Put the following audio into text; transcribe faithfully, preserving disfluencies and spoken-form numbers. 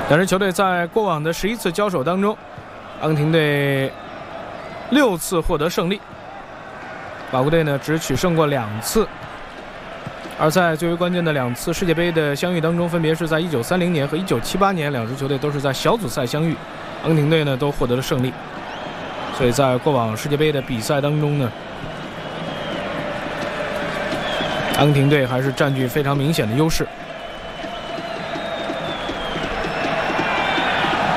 两支球队在过往的十一次交手当中，阿根廷队六次获得胜利，法国队呢只取胜过两次。而在最为关键的两次世界杯的相遇当中，分别是在一九三零年和一九七八年，两支球队都是在小组赛相遇，阿根廷队呢都获得了胜利。所以在过往世界杯的比赛当中呢，阿根廷队还是占据非常明显的优势。